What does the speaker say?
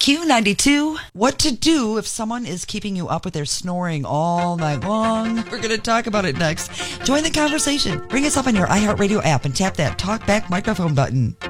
Q92, what to do if someone is keeping you up with their snoring all night long. We're going to talk about it next. Join the conversation. Bring us up on your iHeartRadio app and tap that talk back microphone button.